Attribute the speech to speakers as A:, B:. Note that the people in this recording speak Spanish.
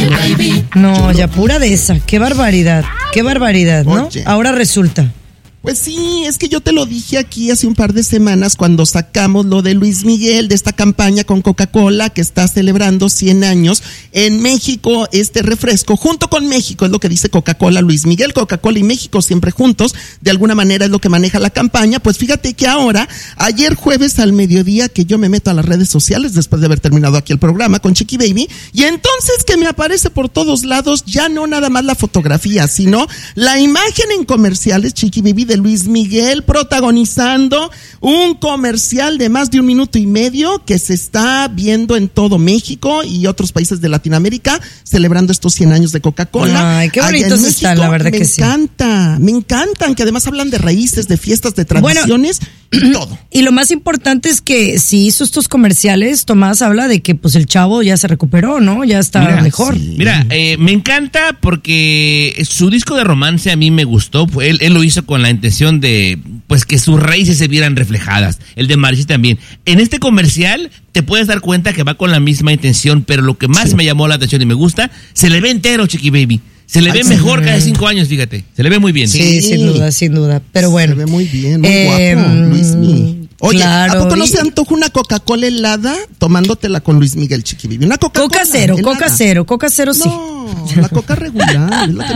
A: No, ya pura de esa. Qué barbaridad, ¿no?
B: Oye.
A: Ahora resulta.
B: Pues sí, es que yo te lo dije aquí hace un par de semanas cuando sacamos lo de Luis Miguel, de esta campaña con Coca-Cola que está celebrando 100 años en México, este refresco, junto con México, es lo que dice Coca-Cola, Luis Miguel, Coca-Cola y México siempre juntos, de alguna manera es lo que maneja la campaña. Pues fíjate que ahora, ayer jueves al mediodía, que yo me meto a las redes sociales después de haber terminado aquí el programa con Chiqui Baby, y entonces que me aparece por todos lados, ya no nada más la fotografía, sino la imagen en comerciales, Chiqui Baby, de Luis Miguel protagonizando un comercial de más de 1 minuto y medio que se está viendo en todo México y otros países de Latinoamérica celebrando estos 100 años de Coca-Cola.
A: Ay, qué bonitos están, la verdad que sí.
B: Me encantan, que además hablan de raíces, de fiestas, de tradiciones y todo.
A: Y lo más importante es que si hizo estos comerciales, Tomás habla de que pues el chavo ya se recuperó, ¿no? Ya está mejor.
C: Sí. Mira, me encanta porque su disco de romance a mí me gustó. Él lo hizo con la intención de pues que sus raíces se vieran reflejadas. El de Mariachi también. En este comercial te puedes dar cuenta que va con la misma intención, pero lo que más me llamó la atención y me gusta, se le ve entero, Chiqui Baby. Se le ve mejor cada 5 años, fíjate. Se le ve muy bien.
A: Sí, sin duda. Pero bueno.
B: Se ve muy bien, muy guapo, Luis Miguel. Oye, claro, ¿a poco no se antoja una Coca-Cola helada tomándotela con Luis Miguel, Chiqui Baby? Una Coca-Cola.
A: Coca cero sí.
B: No, la Coca regular, es lo que